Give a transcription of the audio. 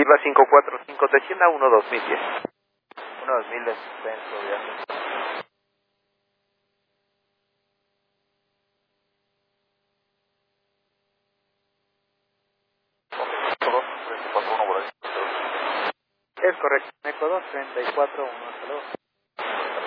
Viva 545 de China 1-2010. 1-2000 de suspenso, viaje. Es correcto. Eco 2, 34, 1, saludos.